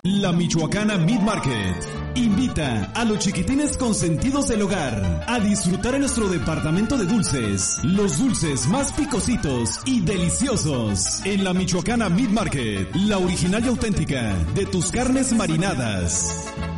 La Michoacana Meat Market invita a los chiquitines consentidos del hogar a disfrutar en nuestro departamento de dulces, los dulces más picositos y deliciosos en la Michoacana Meat Market, la original y auténtica de tus carnes marinadas.